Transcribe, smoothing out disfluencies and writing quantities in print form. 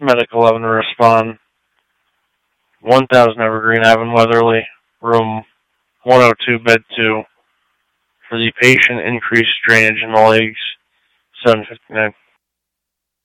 Medic 11 to respond. 1000 Evergreen Ave, Weatherly, room 102, bed 2. For the patient, increased drainage in the legs, 7:59.